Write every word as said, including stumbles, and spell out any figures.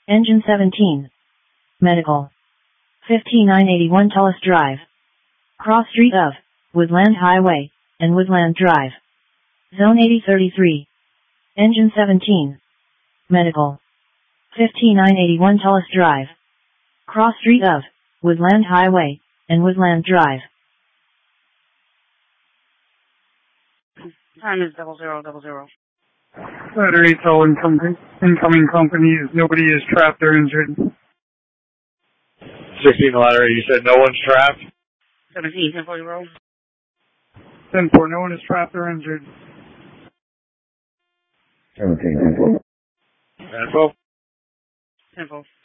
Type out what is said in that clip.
Engine seventeen. Medical. fifty-nine eighty-one Tullis Drive. Cross street of Woodland Highway and Woodland Drive. Zone eighty thirty-three. Engine seventeen. Medical. fifty-nine eighty-one Tullis Drive. Cross street of Woodland Highway and Woodland Drive. Time is double zero double zero. Ladder eight's all incoming, incoming company. Nobody is trapped or injured. sixteen ladder, you said no one's trapped? seventeen, ten forty roll. ten four, no one is trapped or injured. seventeen, ten four. Info? ten four.